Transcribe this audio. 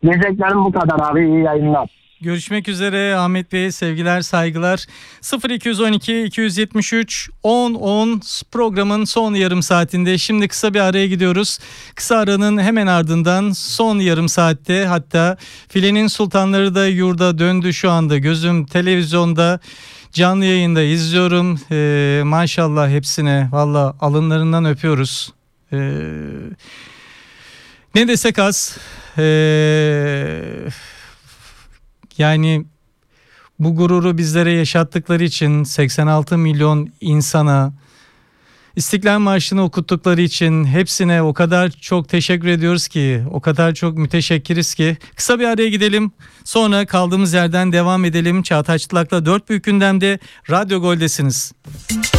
Diyeceklerim bu kadar abi. İyi yayınlar. Görüşmek üzere Ahmet Bey, sevgiler saygılar. 0212 273 10 programın son yarım saatinde. Şimdi kısa bir araya gidiyoruz. Kısa aranın hemen ardından son yarım saatte, hatta filenin sultanları da yurda döndü şu anda. Gözüm televizyonda, canlı yayında izliyorum. Maşallah hepsine, valla alınlarından öpüyoruz. Ne desek az. Yani bu gururu bizlere yaşattıkları için, 86 milyon insana İstiklal Marşı'nı okuttukları için hepsine o kadar çok teşekkür ediyoruz ki, o kadar çok müteşekkiriz ki. Kısa bir araya gidelim, sonra kaldığımız yerden devam edelim. Çağatay Çıtlak'la 4 Büyük Gündem'de Radyo Gol'desiniz.